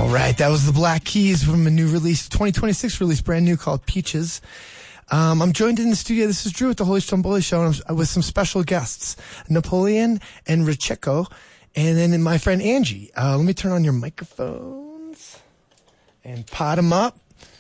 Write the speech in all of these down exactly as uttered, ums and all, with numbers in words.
All right, that was the Black Keys from a new release, twenty twenty-six release, brand new, called Peaches. Um, I'm joined in the studio. This is Drew at the Holy Stromboli Show, and I'm with some special guests, Napoleon and Richeco, and then my friend Angie. Uh, let me turn on your microphones and pot them up.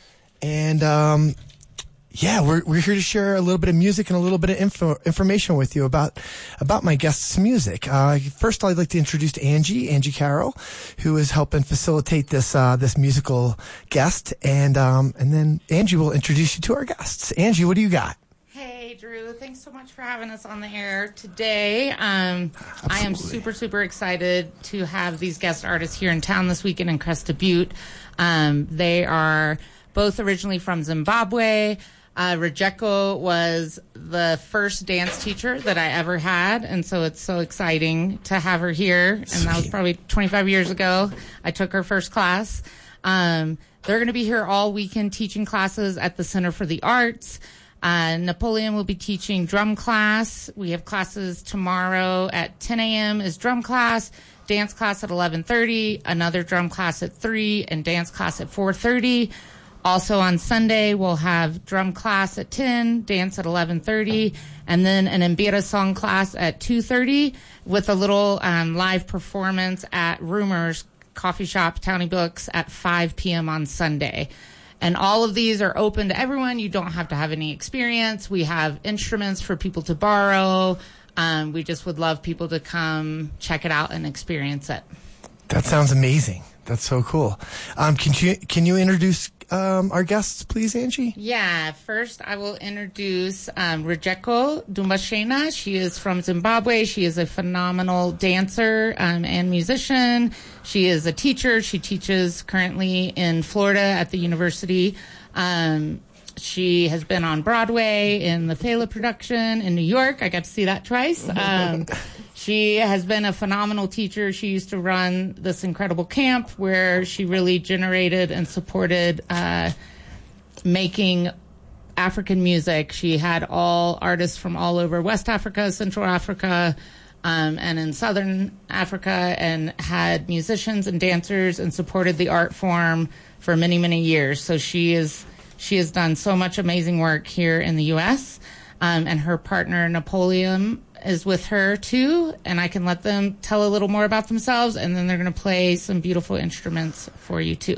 And um, yeah, we're we're here to share a little bit of music and a little bit of info, information with you about about my guests' music. Uh, first, I'd like to introduce Angie, Angie Carroll, who is helping facilitate this uh, this musical guest, and um, and then Angie will introduce you to our guests. Angie, what do you got? Hey, Drew. Thanks so much for having us on the air today. Um, I am super, super excited to have these guest artists here in town this weekend in Crested Butte. Um, they are both originally from Zimbabwe. Uh, Richeco was the first dance teacher that I ever had, and so it's so exciting to have her here. And that was probably twenty-five years ago. I took her first class. Um, they're going to be here all weekend teaching classes at the Center for the Arts. Uh, Napoleon will be teaching drum class. We have classes tomorrow at ten a.m. is drum class, dance class at eleven thirty, another drum class at three, and dance class at four thirty. Also on Sunday, we'll have drum class at ten, dance at eleven thirty, and then an Mbira song class at two thirty with a little um, live performance at Rumors Coffee Shop, Townie Books at five p.m. on Sunday. And all of these are open to everyone. You don't have to have any experience. We have instruments for people to borrow. Um, we just would love people to come check it out and experience it. That sounds amazing. That's so cool. Um, can you can you introduce um, our guests, please, Angie? Yeah. First, I will introduce um, Richeco Dumbashena. She is from Zimbabwe. She is a phenomenal dancer um, and musician. She is a teacher. She teaches currently in Florida at the university. Um, she has been on Broadway in the Fela production in New York. I got to see that twice. Um, She has been a phenomenal teacher. She used to run this incredible camp where she really generated and supported uh, making African music. She had all artists from all over West Africa, Central Africa, um, and in Southern Africa, and had musicians and dancers and supported the art form for many, many years. So she is she has done so much amazing work here in the U S, um, and her partner, Napoleon, is with her too, and I can let them tell a little more about themselves, and then they're going to play some beautiful instruments for you too.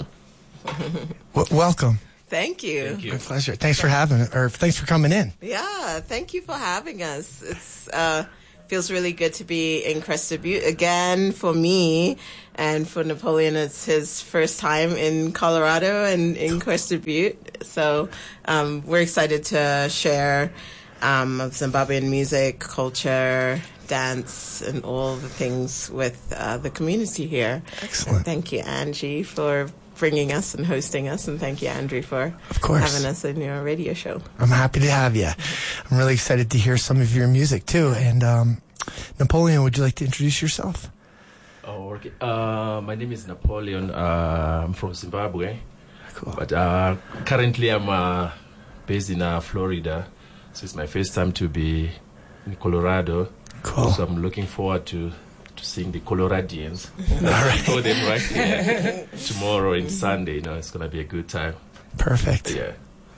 W- welcome. Thank you. Thank you. My pleasure. Thanks for having, or thanks for coming in. Yeah, thank you for having us. It's uh, feels really good to be in Crested Butte again for me, and for Napoleon, it's his first time in Colorado and in Crested Butte. So um, we're excited to share Um, of Zimbabwean music, culture, dance, and all the things with uh, the community here. Excellent. And thank you, Angie, for bringing us and hosting us, and thank you, Andrew, for of course. having us in your radio show. I'm happy to have you. I'm really excited to hear some of your music, too. And um, Napoleon, would you like to introduce yourself? Oh, okay. Uh, my name is Napoleon. Uh, I'm from Zimbabwe. Cool. But uh, currently I'm uh, based in uh, Florida. So it's my first time to be in Colorado. Cool. So I'm looking forward to, to seeing the Coloradians. All right. Know them right here. Tomorrow and Sunday, you know, it's going to be a good time. Perfect. Yeah.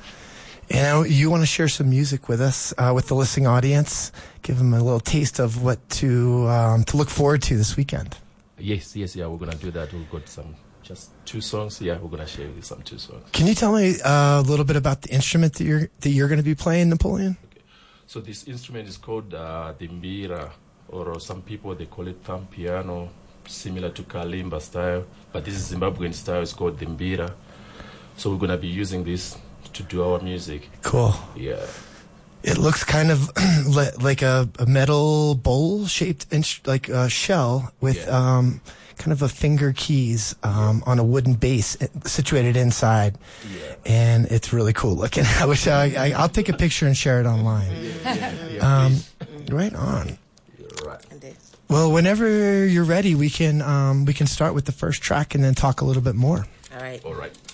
You know, you want to share some music with us, uh, with the listening audience, give them a little taste of what to um, to look forward to this weekend. Yes, yes, yeah, we're going to do that. We've got some, just two songs. Yeah, we're going to share with you some two songs. Can you tell me uh, a little bit about the instrument that you're that you're going to be playing, Napoleon? Okay. So this instrument is called uh, the mbira, or some people, they call it thumb piano, similar to kalimba style, but this is Zimbabwean style. It's called the mbira. So we're going to be using this to do our music. Cool. Yeah. It looks kind of like a, a metal bowl-shaped inst- like a shell with Yeah. um, kind of a finger keys um, on a wooden base situated inside, Yeah. and it's really cool looking. I wish I, I I'll take a picture and share it online. Yeah, yeah, Um, please. right on. You're right. Well, whenever you're ready, we can um, we can start with the first track and then talk a little bit more. All right. All right.